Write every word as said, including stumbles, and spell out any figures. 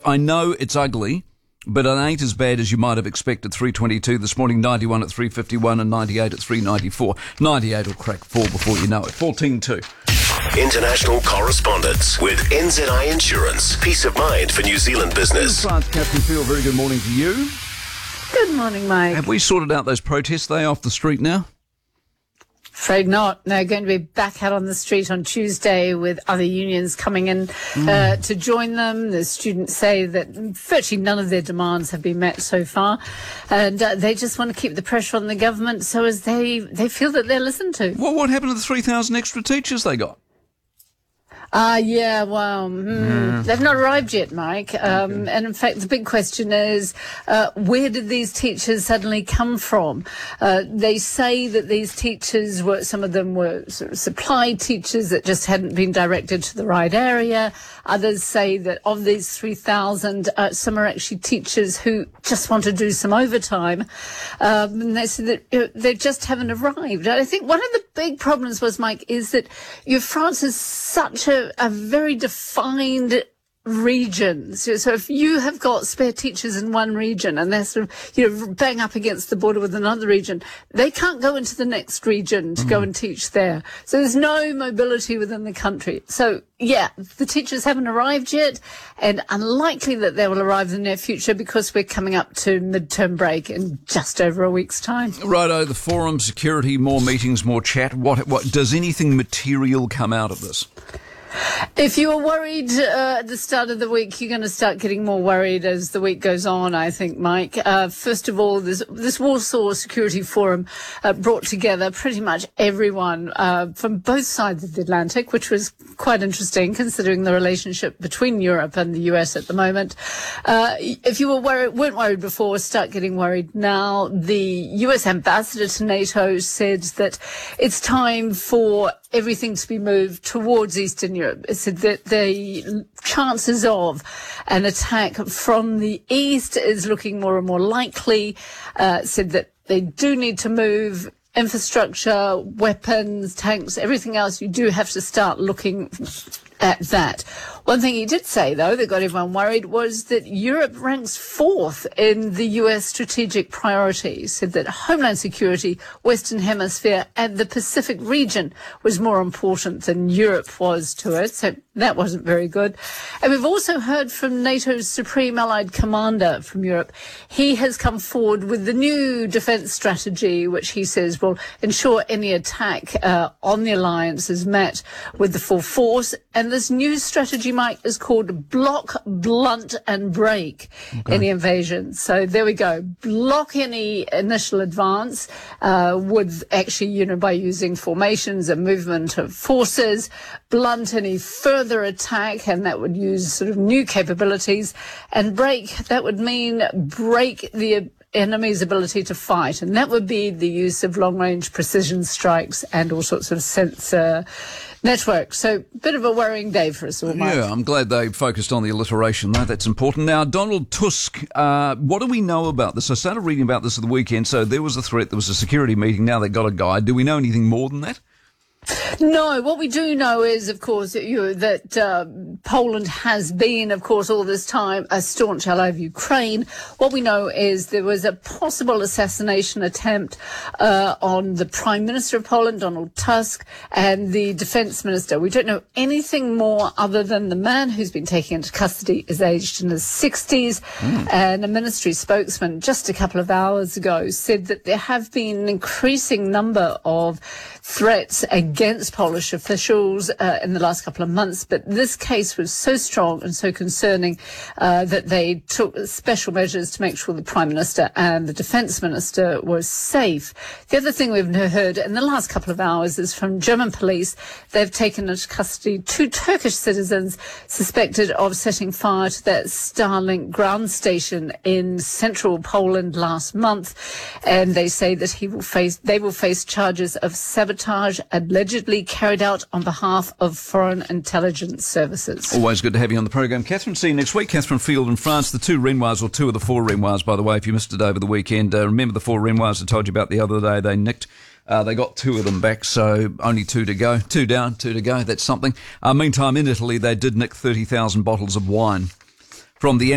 I know it's ugly, but it ain't as bad as you might have expected. three twenty-two this morning, ninety-one at three fifty-one and ninety-eight at three ninety-four. ninety-eight will crack four before you know it. fourteen two. International correspondence with N Z I Insurance. Peace of mind for New Zealand business. France, Catherine Field, very good morning to you. Good morning, Mike. Have we sorted out those protests? Are they off the street now? Afraid not. They're going to be back out on the street on Tuesday with other unions coming in mm. uh, to join them. The students say that virtually none of their demands have been met so far, and uh, they just want to keep the pressure on the government so as they, they feel that they're listened to. Well, what happened to the three thousand extra teachers they got? Ah, uh, yeah, well, mm, mm. they've not arrived yet, Mike. Um, okay. And in fact, the big question is, uh, where did these teachers suddenly come from? Uh, they say that these teachers were, some of them were sort of supplied teachers that just hadn't been directed to the right area. Others say that of these three thousand, uh, some are actually teachers who just want to do some overtime. Um, and they said that uh, they just haven't arrived. And I think one of the big problems was, Mike, is that you know, France is such a a very defined region. So, so if you have got spare teachers in one region and they're sort of, you know, bang up against the border with another region, they can't go into the next region to mm. go and teach there. So there's no mobility within the country. So, yeah, the teachers haven't arrived yet, and unlikely that they will arrive in the near future because we're coming up to midterm break in just over a week's time. Righto, the forum, security, more meetings, more chat. What, what does anything material come out of this? If you were worried uh, at the start of the week, you're going to start getting more worried as the week goes on, I think, Mike. Uh, first of all, this, this Warsaw Security Forum uh, brought together pretty much everyone uh, from both sides of the Atlantic, which was quite interesting considering the relationship between Europe and the U S at the moment. Uh, if you were worried, weren't worried before, start getting worried now. The U S ambassador to NATO said that it's time for everything to be moved towards Eastern Europe. It said that the chances of an attack from the east is looking more and more likely. Uh, said that they do need to move infrastructure, weapons, tanks, everything else. You do have to start looking at that. One thing he did say, though, that got everyone worried was that Europe ranks fourth in the U S strategic priorities. Said that homeland security, Western Hemisphere, and the Pacific region was more important than Europe was to it. So that wasn't very good. And we've also heard from NATO's Supreme Allied Commander from Europe. He has come forward with the new defence strategy, which he says will ensure any attack uh, on the alliance is met with the full force. And this new strategy, Mike, is called block, blunt and break okay. any invasion. So there we go. Block any initial advance uh, with actually, you know, by using formations and movement of forces. Blunt any further attack, and that would use sort of new capabilities. And break, that would mean break the enemy's ability to fight, and that would be the use of long-range precision strikes and all sorts of sensor networks. So, a bit of a worrying day for us all, Mike. Yeah, I'm glad they focused on the alliteration, though. That's important. Now, Donald Tusk, uh, what do we know about this? I started reading about this at the weekend, so there was a threat, there was a security meeting, now they've got a guide. Do we know anything more than that? No, what we do know is, of course, that, you know, that uh, Poland has been, of course, all this time a staunch ally of Ukraine. What we know is there was a possible assassination attempt uh, on the Prime Minister of Poland, Donald Tusk, and the Defence Minister. We don't know anything more other than the man who's been taken into custody is aged in his sixties. Mm. And a ministry spokesman just a couple of hours ago said that there have been an increasing number of threats against Polish officials uh, in the last couple of months, but this case was so strong and so concerning uh, that they took special measures to make sure the Prime Minister and the Defence Minister were safe. The other thing we've heard in the last couple of hours is from German police. They've taken into custody two Turkish citizens suspected of setting fire to that Starlink ground station in central Poland last month, and they say that he will face they will face charges of sabotage allegedly carried out on behalf of foreign intelligence services. Always good to have you on the program, Catherine. See you next week. Catherine Field in France. The two Renoirs, or two of the four Renoirs, by the way, if you missed it over the weekend. Uh, remember the four Renoirs I told you about the other day? They nicked. Uh, they got two of them back, so only two to go. Two down, two to go. That's something. Uh, meantime, in Italy, they did nick thirty thousand bottles of wine from the